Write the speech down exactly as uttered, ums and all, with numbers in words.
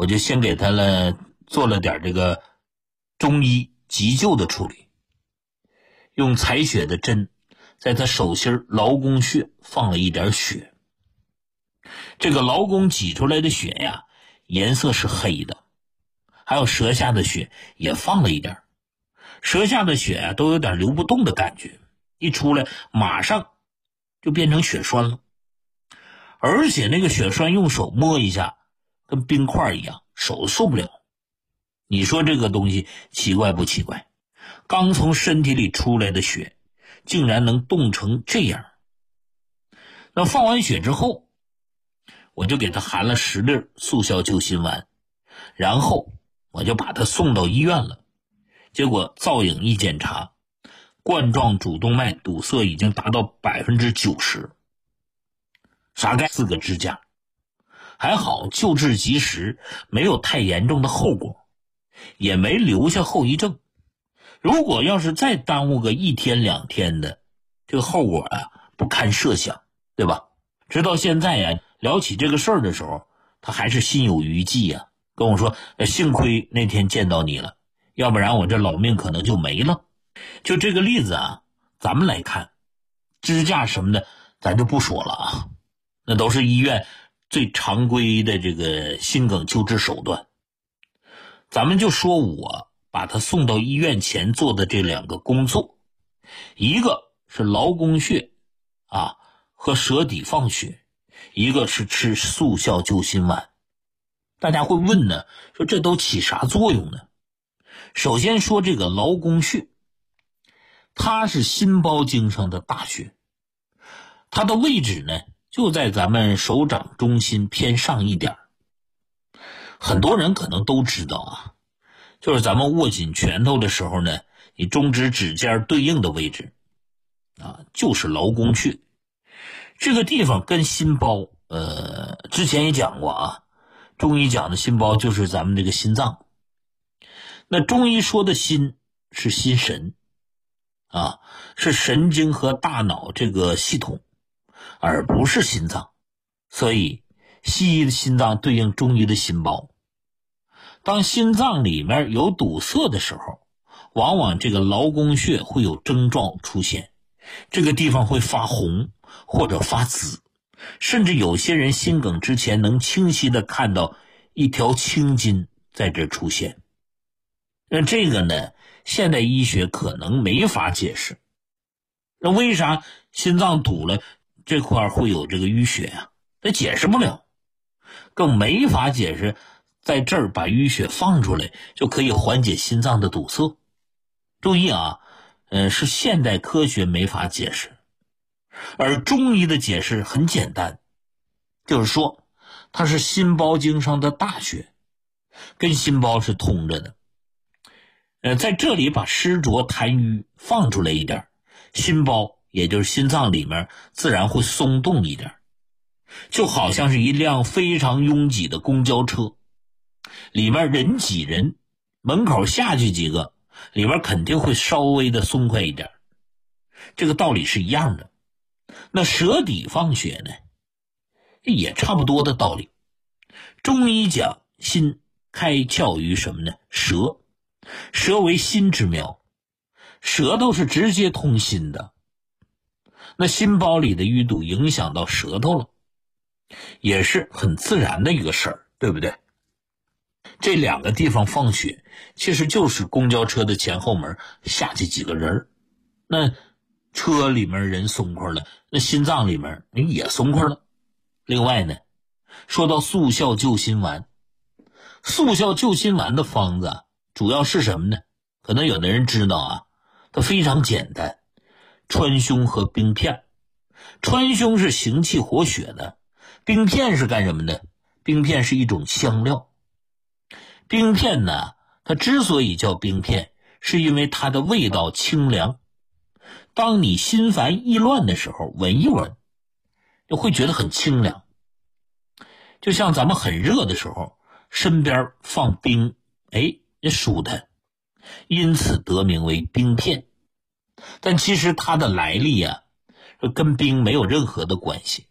我就先给他了做了点这个中医急救的处理，用采血的针在他手心劳宫穴放了一点血。这个劳宫挤出来的血呀，颜色是黑的，还有舌下的血也放了一点，舌下的血啊都有点流不动的感觉，一出来马上就变成血栓了，而且那个血栓用手摸一下跟冰块一样，手受不了。你说这个东西奇怪不奇怪？刚从身体里出来的血竟然能冻成这样。那放完血之后，我就给他含了十粒速效救心丸，然后我就把他送到医院了。结果造影一检查，冠状主动脉堵塞已经达到 百分之九十， 啥概四个支架。还好救治及时，没有太严重的后果，也没留下后遗症。如果要是再耽误个一天两天的，这个后果啊不堪设想，对吧？直到现在呀、啊，聊起这个事儿的时候，他还是心有余悸呀、啊，跟我说幸亏那天见到你了，要不然我这老命可能就没了。就这个例子啊，咱们来看支架什么的咱就不说了啊，那都是医院最常规的这个心梗救治手段。咱们就说我把他送到医院前做的这两个工作，一个是劳宫穴啊和舌底放血，一个是吃速效救心丸。大家会问呢，说这都起啥作用呢？首先说这个劳宫穴，它是心包经上的大穴，它的位置呢就在咱们手掌中心偏上一点。很多人可能都知道啊，就是咱们握紧拳头的时候呢，你中指指尖对应的位置啊，就是劳宫穴。这个地方跟心包呃，之前也讲过啊，中医讲的心包就是咱们这个心脏。那中医说的心是心神啊，是神经和大脑这个系统，而不是心脏。所以西医的心脏对应中医的心包。当心脏里面有堵塞的时候，往往这个劳宫穴会有症状出现，这个地方会发红或者发紫，甚至有些人心梗之前能清晰地看到一条青筋在这出现。那这个呢，现代医学可能没法解释。那为啥心脏堵了这块会有这个淤血啊？那解释不了，更没法解释在这儿把淤血放出来就可以缓解心脏的堵塞。注意啊，呃，是现代科学没法解释，而中医的解释很简单，就是说它是心包经上的大穴，跟心包是通着的。呃，在这里把湿浊痰瘀放出来一点，心包也就是心脏里面自然会松动一点，就好像是一辆非常拥挤的公交车，里面人挤人，门口下去几个，里面肯定会稍微的松快一点，这个道理是一样的。那舌底放血呢，也差不多的道理。中医讲心开窍于什么呢？舌，舌为心之苗，舌头是直接通心的。那心包里的淤堵影响到舌头了，也是很自然的一个事儿，对不对？这两个地方放血其实就是公交车的前后门下去几个人，那车里面人松快了，那心脏里面也松快了。另外呢，说到速效救心丸，速效救心丸的方子主要是什么呢？可能有的人知道啊，它非常简单，川芎和冰片。川芎是行气活血的，冰片是干什么的？冰片是一种香料。冰片呢，它之所以叫冰片，是因为它的味道清凉。当你心烦意乱的时候，闻一闻就会觉得很清凉，就像咱们很热的时候身边放冰，哎，也舒坦，因此得名为冰片。但其实它的来历啊，跟冰没有任何的关系。